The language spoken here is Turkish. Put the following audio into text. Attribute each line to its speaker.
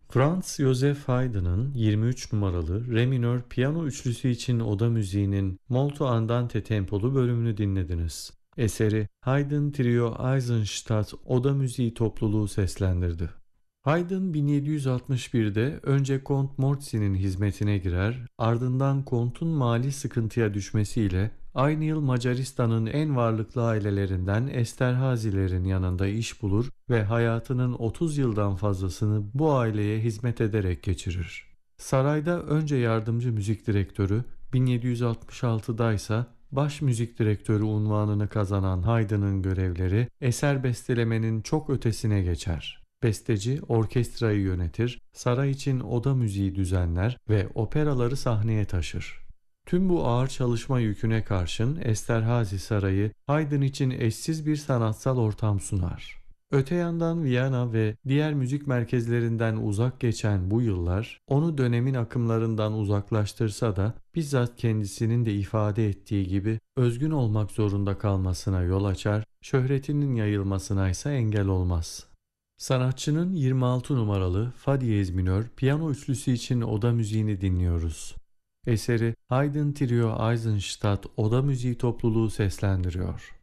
Speaker 1: Franz Joseph Haydn'ın 23 numaralı Re minör piyano üçlüsü için oda müziğinin Molto Andante tempolu bölümünü dinlediniz. Eseri Haydn Trio Eisenstadt Oda Müziği topluluğu seslendirdi. Haydn 1761'de önce Kont Mortzi'nin hizmetine girer, ardından Kont'un mali sıkıntıya düşmesiyle aynı yıl Macaristan'ın en varlıklı ailelerinden Esterhazy'lerin yanında iş bulur ve hayatının 30 yıldan fazlasını bu aileye hizmet ederek geçirir. Sarayda önce yardımcı müzik direktörü, 1766'da ise baş müzik direktörü unvanını kazanan Haydn'ın görevleri eser bestelemenin çok ötesine geçer. Besteci orkestrayı yönetir, saray için oda müziği düzenler ve operaları sahneye taşır. Tüm bu ağır çalışma yüküne karşın Esterhazy Sarayı Haydn için eşsiz bir sanatsal ortam sunar. Öte yandan Viyana ve diğer müzik merkezlerinden uzak geçen bu yıllar onu dönemin akımlarından uzaklaştırsa da bizzat kendisinin de ifade ettiği gibi özgün olmak zorunda kalmasına yol açar, şöhretinin yayılmasına ise engel olmaz. Sanatçının 26 numaralı Fa diyez minör piyano üçlüsü için oda müziğini dinliyoruz. Eseri Haydn Trio Eisenstadt Oda Müziği topluluğu seslendiriyor.